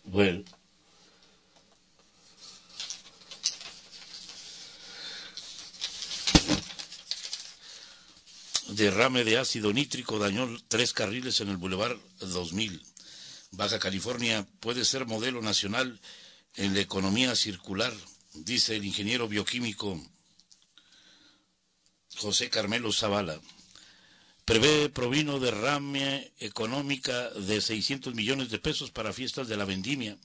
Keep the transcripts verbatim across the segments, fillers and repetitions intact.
Bueno. Derrame de ácido nítrico dañó tres carriles en el Boulevard dos mil. Baja California puede ser modelo nacional en la economía circular, dice el ingeniero bioquímico José Carmelo Zavala. Prevé Provino derrame económica de seiscientos millones de pesos para fiestas de la vendimia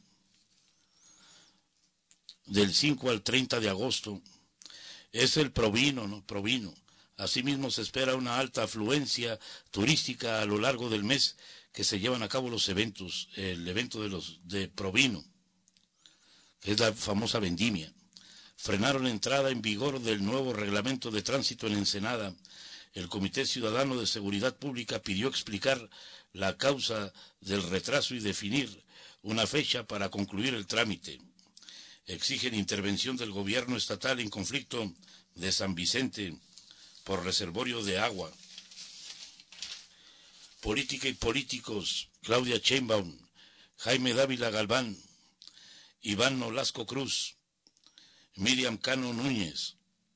del cinco al treinta de agosto. Es el Provino, ¿no? Provino. Asimismo se espera una alta afluencia turística a lo largo del mes que se llevan a cabo los eventos, el evento de los de Provino, que es la famosa vendimia. Frenaron la entrada en vigor del nuevo reglamento de tránsito en Ensenada. El Comité Ciudadano de Seguridad Pública pidió explicar la causa del retraso y definir una fecha para concluir el trámite. Exigen intervención del gobierno estatal en conflicto de San Vicente por reservorio de agua. Política y políticos: Claudia Sheinbaum, Jaime Dávila Galván, Iván Nolasco Cruz, Miriam Cano Núñez,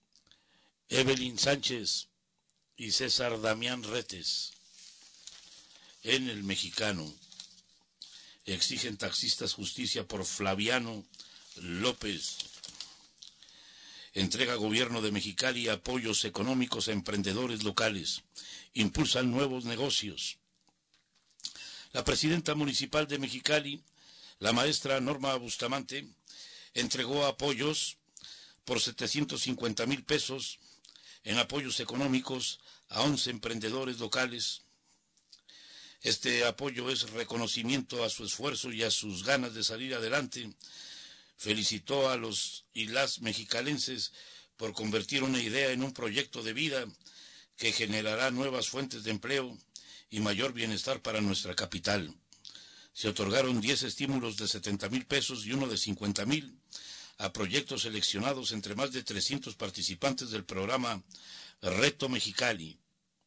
Evelyn Sánchez y César Damián Retes. En El Mexicano: exigen taxistas justicia por Flaviano López. Entrega gobierno de Mexicali apoyos económicos a emprendedores locales. Impulsan nuevos negocios. La presidenta municipal de Mexicali, la maestra Norma Bustamante, entregó apoyos por setecientos cincuenta mil pesos en apoyos económicos a once emprendedores locales. Este apoyo es reconocimiento a su esfuerzo y a sus ganas de salir adelante. Felicitó a los y las mexicalenses por convertir una idea en un proyecto de vida que generará nuevas fuentes de empleo y mayor bienestar para nuestra capital. Se otorgaron diez estímulos de setenta mil pesos y uno de cincuenta mil a proyectos seleccionados entre más de trescientos participantes del programa Reto Mexicali.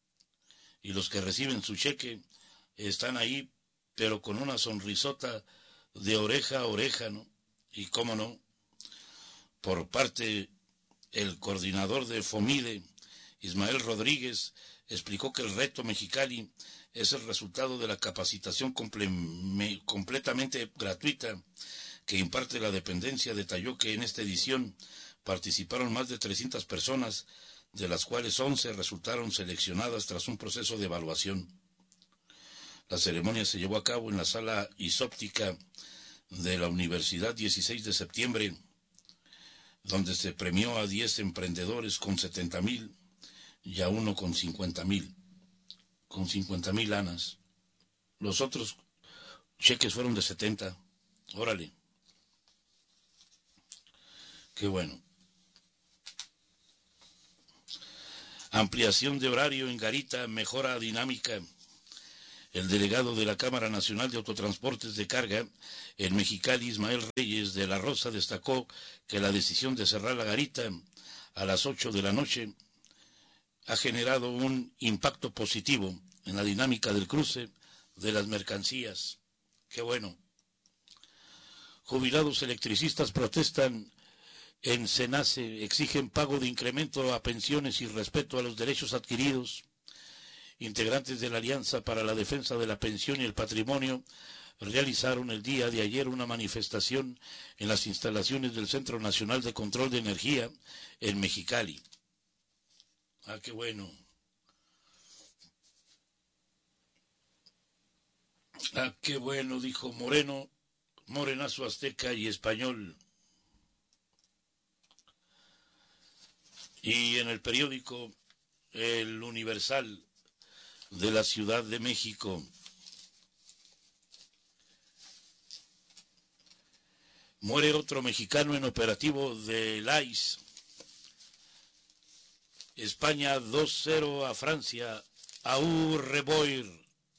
Y los que reciben su cheque están ahí, pero con una sonrisota de oreja a oreja, ¿no? Y cómo no, por parte el coordinador de FOMIDE, Ismael Rodríguez, explicó que el Reto Mexicali es el resultado de la capacitación comple- completamente gratuita que imparte la dependencia. Detalló que en esta edición participaron más de trescientas personas, de las cuales once resultaron seleccionadas tras un proceso de evaluación. La ceremonia se llevó a cabo en la sala isóptica de la Universidad dieciséis de septiembre, donde se premió a diez emprendedores con setenta mil y a uno con cincuenta mil, con cincuenta mil lanas. Los otros cheques fueron de setenta. Órale. Qué bueno. Ampliación de horario en Garita, mejora dinámica. El delegado de la Cámara Nacional de Autotransportes de Carga en Mexicali, Ismael Reyes de la Rosa, destacó que la decisión de cerrar la garita a las ocho de la noche ha generado un impacto positivo en la dinámica del cruce de las mercancías. Qué bueno. Jubilados electricistas protestan en SENACE, exigen pago de incremento a pensiones y respeto a los derechos adquiridos. Integrantes de la Alianza para la Defensa de la Pensión y el Patrimonio realizaron el día de ayer una manifestación en las instalaciones del Centro Nacional de Control de Energía en Mexicali. Ah, qué bueno. Ah, qué bueno, dijo Moreno, morenazo azteca y español. Y en el periódico El Universal de la Ciudad de México: muere otro mexicano en operativo del I C E. España dos cero a Francia. Aú Reboir.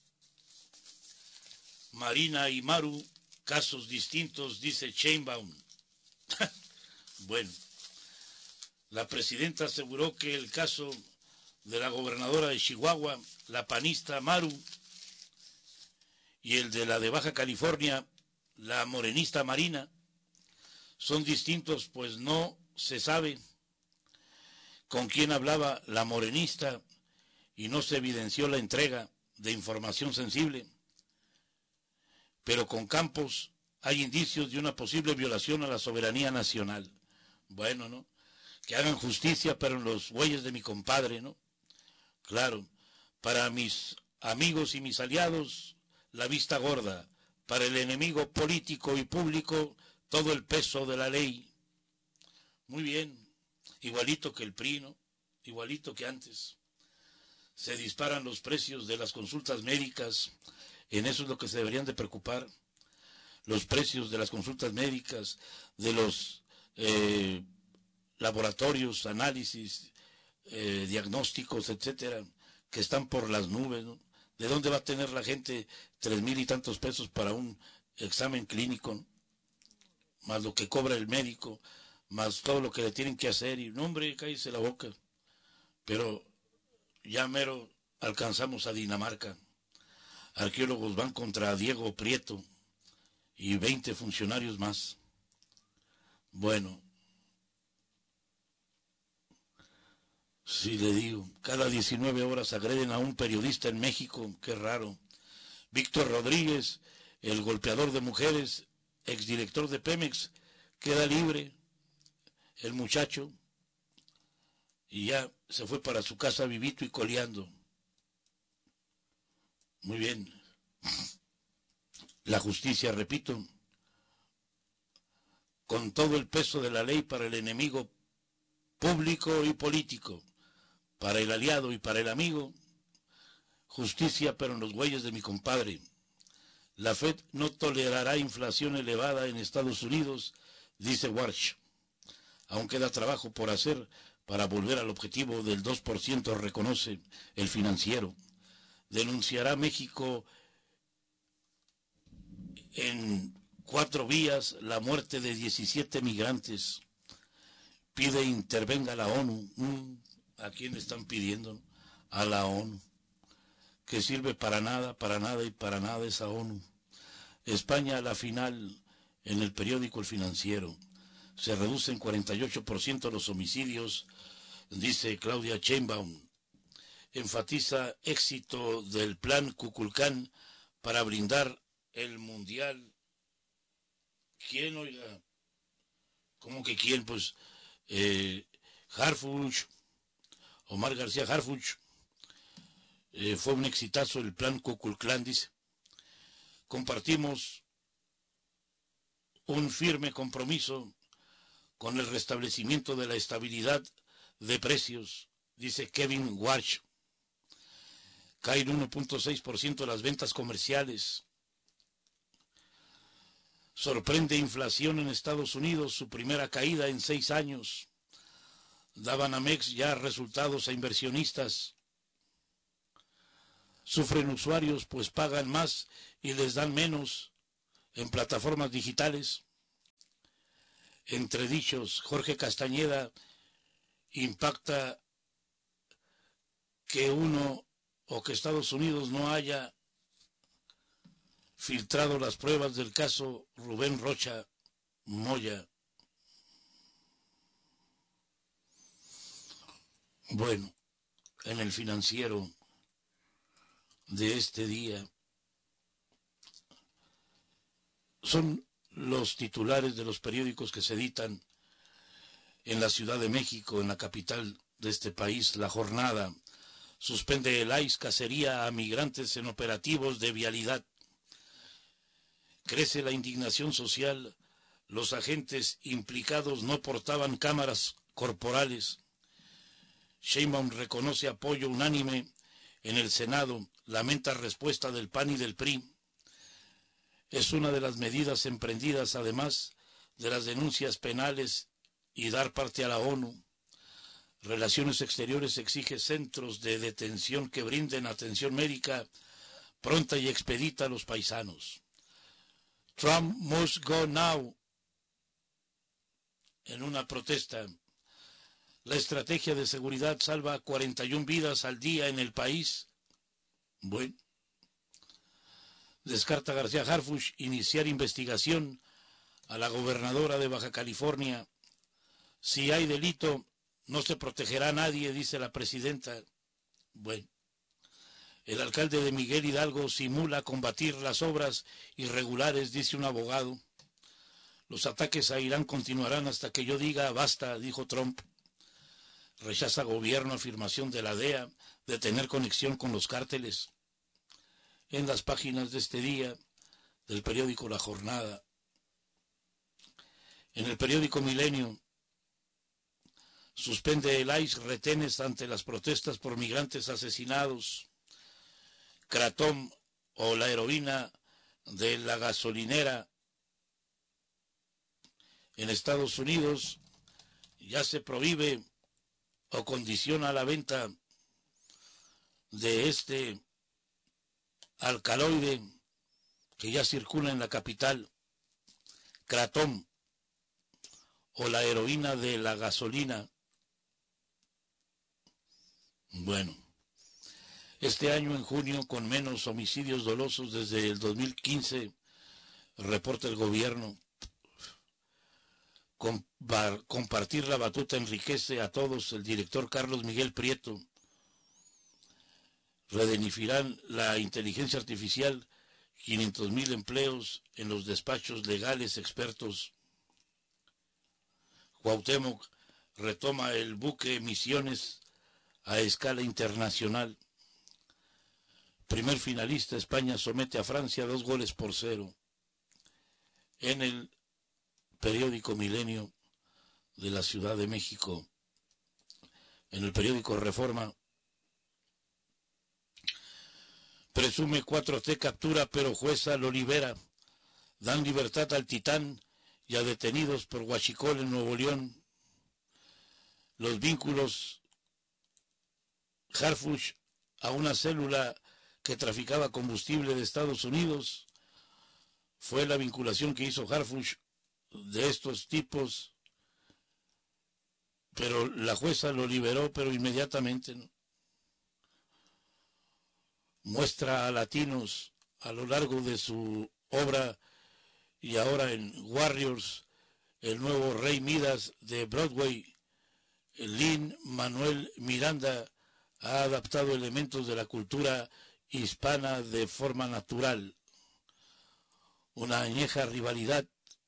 Marina y Maru, casos distintos, dice Sheinbaum. Bueno, la presidenta aseguró que el caso de la gobernadora de Chihuahua, la panista Maru, y el de la de Baja California, la morenista Marina, son distintos, pues no se sabe con quién hablaba la morenista y no se evidenció la entrega de información sensible, pero con Campos hay indicios de una posible violación a la soberanía nacional. Bueno, ¿no? Que hagan justicia para los bueyes de mi compadre, ¿no? Claro, para mis amigos y mis aliados, la vista gorda, para el enemigo político y público, todo el peso de la ley. Muy bien, igualito que el P R I, ¿no? Igualito que antes. Se disparan los precios de las consultas médicas, en eso es lo que se deberían de preocupar, los precios de las consultas médicas, de los eh, laboratorios, análisis, eh, diagnósticos, etcétera, que están por las nubes, ¿no? ¿De dónde va a tener la gente tres mil y tantos pesos para un examen clínico, ¿no? Más lo que cobra el médico, más todo lo que le tienen que hacer, y no, hombre, cállese la boca. Pero ya mero alcanzamos a Dinamarca. Arqueólogos van contra Diego Prieto y veinte funcionarios más. Bueno, sí le digo, cada diecinueve horas agreden a un periodista en México, qué raro. Víctor Rodríguez, el golpeador de mujeres, exdirector de Pemex, queda libre, el muchacho, y ya se fue para su casa vivito y coleando. Muy bien. La justicia, repito, con todo el peso de la ley para el enemigo público y político, para el aliado y para el amigo, justicia pero en los güeyes de mi compadre. La Fed no tolerará inflación elevada en Estados Unidos, dice Warsh. Aún queda trabajo por hacer para volver al objetivo del dos por ciento, reconoce el Financiero. Denunciará México en cuatro vías la muerte de diecisiete migrantes. Pide intervenga la ONU. Mm, ¿A quién están pidiendo? A la ONU. Que sirve para nada, para nada y para nada esa ONU. España a la final en el periódico El Financiero. Se reducen cuarenta y ocho por ciento los homicidios, dice Claudia Sheinbaum. Enfatiza éxito del plan Kukulcán para brindar el mundial. ¿Quién, oiga? ¿Cómo que quién? Pues eh, Harfuch, Omar García Harfuch, eh, fue un exitazo el plan Kukulcán, dice. Compartimos un firme compromiso con el restablecimiento de la estabilidad de precios, dice Kevin Warsh. Caen uno punto seis por ciento las ventas comerciales. Sorprende inflación en Estados Unidos, su primera caída en seis años. Da Banamex ya resultados a inversionistas. Sufren usuarios pues pagan más y les dan menos en plataformas digitales. Entre dichos, Jorge Castañeda impacta que uno o que Estados Unidos no haya filtrado las pruebas del caso Rubén Rocha Moya. Bueno, en el Financiero de este día son los titulares de los periódicos que se editan en la Ciudad de México, en la capital de este país. La Jornada: suspende el I C E cacería a migrantes en operativos de vialidad. Crece la indignación social. Los agentes implicados no portaban cámaras corporales. Sheinbaum reconoce apoyo unánime en el Senado. Lamenta respuesta del P A N y del P R I. Es una de las medidas emprendidas, además de las denuncias penales y dar parte a la ONU. Relaciones Exteriores exige centros de detención que brinden atención médica pronta y expedita a los paisanos. Trump must go now. En una protesta, la estrategia de seguridad salva cuarenta y una vidas al día en el país. Bueno, Descarta García Harfuch iniciar investigación a la gobernadora de Baja California. Si hay delito, no se protegerá a nadie, dice la presidenta. Bueno, el alcalde de Miguel Hidalgo simula combatir las obras irregulares, dice un abogado. Los ataques a Irán continuarán hasta que yo diga basta, dijo Trump. Rechaza gobierno afirmación de la D E A de tener conexión con los cárteles. En las páginas de este día del periódico La Jornada. En el periódico Milenio, suspende el I C E retenes ante las protestas por migrantes asesinados. Kratom o la heroína de la gasolinera en Estados Unidos ya se prohíbe o condiciona la venta de este alcaloide que ya circula en la capital. Kratom o la heroína de la gasolina. Bueno, este año en junio con menos homicidios dolosos desde el dos mil quince, reporta el gobierno. Compartir la batuta enriquece a todos, el director Carlos Miguel Prieto. Redefinirán la inteligencia artificial, quinientos mil empleos en los despachos legales expertos. Cuauhtémoc retoma el buque Misiones a escala internacional. Primer finalista, España somete a Francia dos goles por cero. En el periódico Milenio de la Ciudad de México, en el periódico Reforma, presume cuatro T captura pero jueza lo libera. Dan libertad al Titán y a detenidos por huachicol en Nuevo León. Los vínculos Harfuch a una célula que traficaba combustible de Estados Unidos fue la vinculación que hizo Harfuch de estos tipos, pero la jueza lo liberó, pero inmediatamente, ¿no? Muestra a latinos a lo largo de su obra y ahora en Warriors, el nuevo Rey Midas de Broadway. Lin-Manuel Miranda ha adaptado elementos de la cultura hispana de forma natural. Una añeja rivalidad,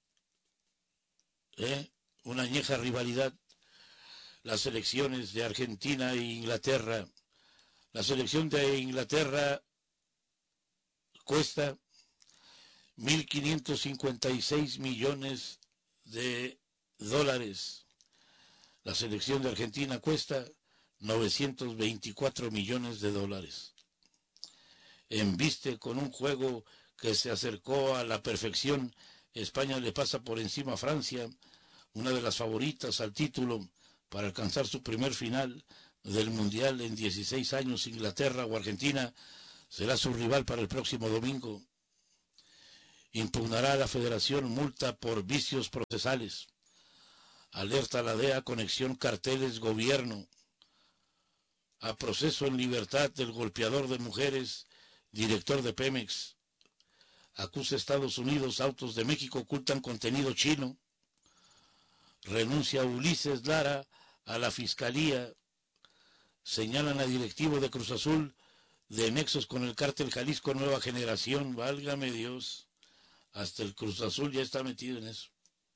¿eh? Una añeja rivalidad. Las selecciones de Argentina e Inglaterra. La selección de Inglaterra cuesta mil quinientos cincuenta y seis millones de dólares. La selección de Argentina cuesta novecientos veinticuatro millones de dólares. Embiste con un juego que se acercó a la perfección, España le pasa por encima a Francia, una de las favoritas al título para alcanzar su primer final del Mundial en dieciséis años. Inglaterra o Argentina será su rival para el próximo domingo. Impugnará a la Federación multa por vicios procesales. Alerta a la D E A, conexión carteles gobierno. A proceso en libertad del golpeador de mujeres, director de Pemex. Acusa Estados Unidos, autos de México ocultan contenido chino. Renuncia Ulises Lara a la Fiscalía. Señalan a directivo de Cruz Azul de nexos con el cártel Jalisco Nueva Generación. Válgame Dios, hasta el Cruz Azul ya está metido en eso.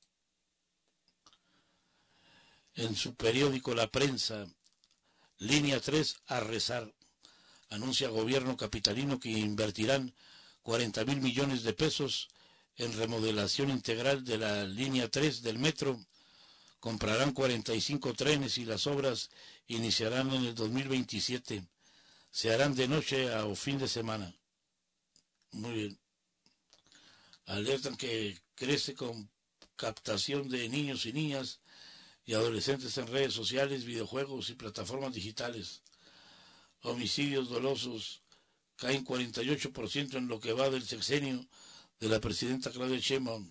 En su periódico La Prensa, línea tres a rezar. Anuncia gobierno capitalino que invertirán cuarenta mil millones de pesos en remodelación integral de la línea tres del metro. Comprarán cuarenta y cinco trenes y las obras iniciarán en el dos mil veintisiete. Se harán de noche a o fin de semana. Muy bien. Alertan que crece con captación de niños y niñas y adolescentes en redes sociales, videojuegos y plataformas digitales. Homicidios dolosos caen cuarenta y ocho por ciento en lo que va del sexenio de la presidenta Claudia Sheinbaum.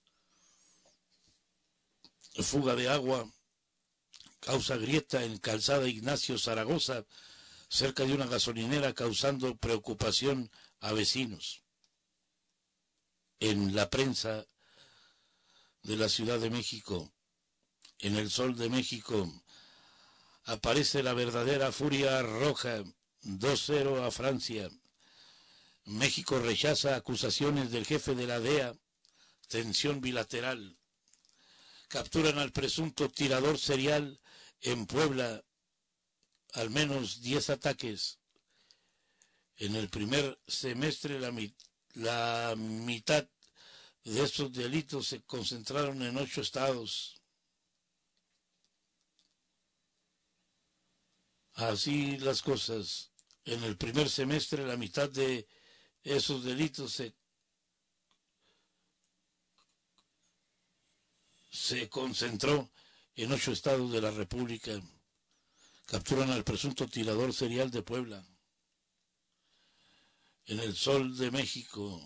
Fuga de agua causa grieta en calzada Ignacio Zaragoza, cerca de una gasolinera, causando preocupación a vecinos. en la prensa de la Ciudad de México, en el Sol de México, aparece la verdadera furia roja, dos cero a Francia. México rechaza acusaciones del jefe de la D E A, tensión bilateral. Capturan al presunto tirador serial en Puebla, al menos diez ataques. En el primer semestre la, mi la mitad de estos delitos se concentraron en ocho estados. Así las cosas. En el primer semestre la mitad de esos delitos se, se concentró en ocho estados de la República. Capturan al presunto tirador serial de Puebla. En el Sol de México.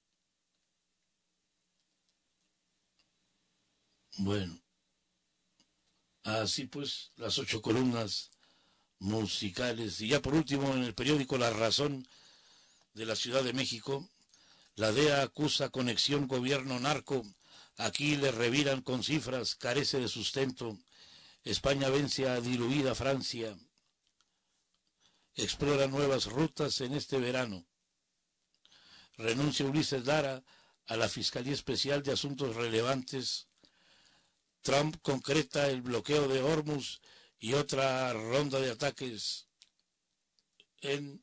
Bueno, así pues las ocho columnas musicales. Y ya por último, en el periódico La Razón de la Ciudad de México, la D E A acusa conexión gobierno-narco. Aquí le reviran con cifras, carece de sustento. España vence a diluida Francia. Explora nuevas rutas en este verano. Renuncia Ulises Lara a la Fiscalía Especial de Asuntos Relevantes. Trump concreta el bloqueo de Hormuz y otra ronda de ataques en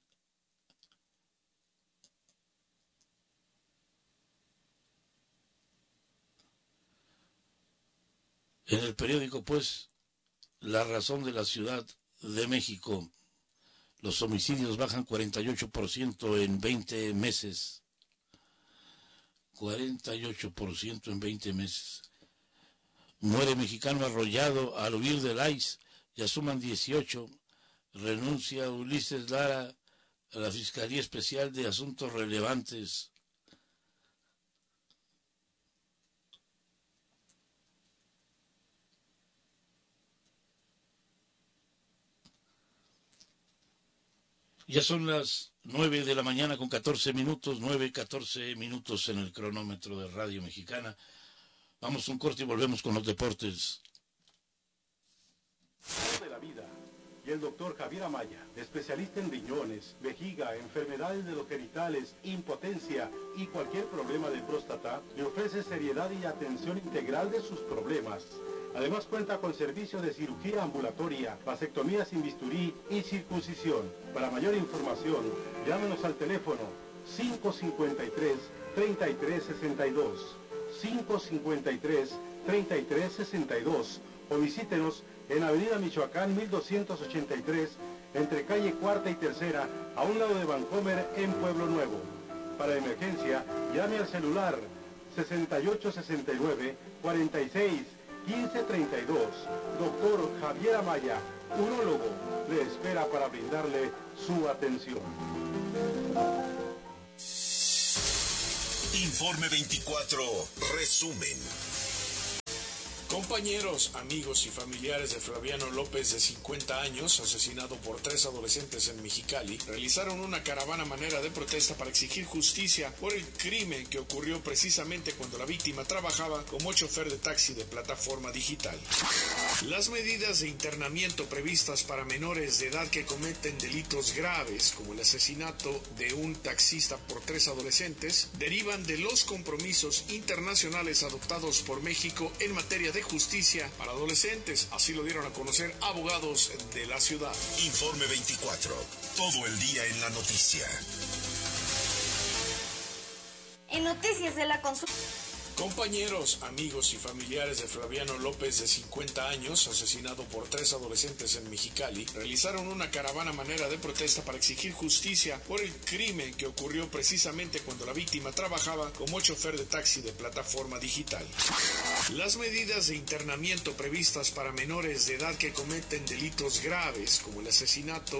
en el periódico, pues, La Razón de la Ciudad de México. Los homicidios bajan cuarenta y ocho por ciento en veinte meses. cuarenta y ocho por ciento en veinte meses. Muere mexicano arrollado al huir del I C E, ya suman dieciocho. Renuncia Ulises Lara a la Fiscalía Especial de Asuntos Relevantes. Ya son las nueve de la mañana con catorce minutos, nueve, catorce minutos en el cronómetro de Radio Mexicana. Vamos a un corte y volvemos con los deportes. De la vida. Y el doctor Javier Amaya, especialista en riñones, vejiga, enfermedades de los genitales, impotencia y cualquier problema de próstata, le ofrece seriedad y atención integral de sus problemas. Además cuenta con servicio de cirugía ambulatoria, vasectomía sin bisturí y circuncisión. Para mayor información, llámenos al teléfono cinco cinco tres, treinta y tres sesenta y dos, cinco cinco tres, treinta y tres sesenta y dos, o visítenos en Avenida Michoacán mil doscientos ochenta y tres, entre calle Cuarta y Tercera, a un lado de Vancomer, en Pueblo Nuevo. Para emergencia, llame al celular sesenta y ocho sesenta y nueve, cuarenta y seis, quince treinta y dos. Doctor Javier Amaya, urólogo, le espera para brindarle su atención. Informe veinticuatro, resumen. Compañeros, amigos y familiares de Flaviano López, de cincuenta años, asesinado por tres adolescentes en Mexicali, realizaron una caravana manera de protesta para exigir justicia por el crimen que ocurrió precisamente cuando la víctima trabajaba como chofer de taxi de plataforma digital. Las medidas de internamiento previstas para menores de edad que cometen delitos graves, como el asesinato de un taxista por tres adolescentes, derivan de los compromisos internacionales adoptados por México en materia de justicia para adolescentes. Así lo dieron a conocer abogados de la ciudad. Informe veinticuatro, todo el día en la noticia. En Noticias de la Consulta. Compañeros, amigos y familiares de Flaviano López, de cincuenta años, asesinado por tres adolescentes en Mexicali, realizaron una caravana manera de protesta para exigir justicia por el crimen que ocurrió precisamente cuando la víctima trabajaba como chofer de taxi de plataforma digital. Las medidas de internamiento previstas para menores de edad que cometen delitos graves, como el asesinato